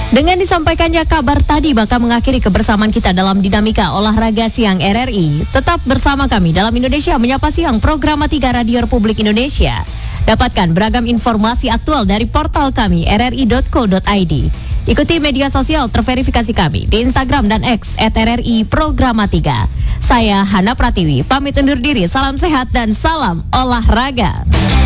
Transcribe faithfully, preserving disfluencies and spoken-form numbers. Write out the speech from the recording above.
Dengan disampaikannya kabar tadi, maka mengakhiri kebersamaan kita dalam dinamika olahraga siang R R I. Tetap bersama kami dalam Indonesia Menyapa Siang, program tiga Radio Republik Indonesia. Dapatkan beragam informasi aktual dari portal kami r r i dot co dot i d. Ikuti media sosial terverifikasi kami di Instagram dan X at R R I Programa tiga. Saya Hana Pratiwi, pamit undur diri, salam sehat dan salam olahraga.